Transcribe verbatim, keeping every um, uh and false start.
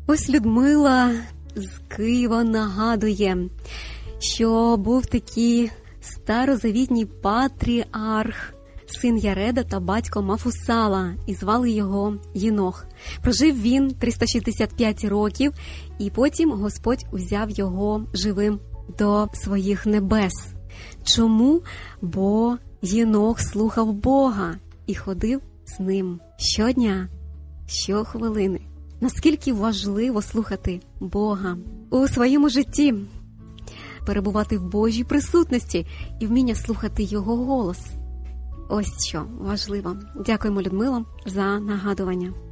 Ось Людмила з Києва нагадує, що був такий старозавітній патріарх, син Яреда та батько Мафусала, і звали його Єнох. Прожив він триста шістдесят п'ять років, і потім Господь узяв його живим до своїх небес. Чому? Бо Єнох слухав Бога і ходив з ним щодня, щохвилини. Наскільки важливо слухати Бога у своєму житті, перебувати в Божій присутності і вміння слухати Його голос. Ось що важливо. Дякуємо, Людмило, за нагадування.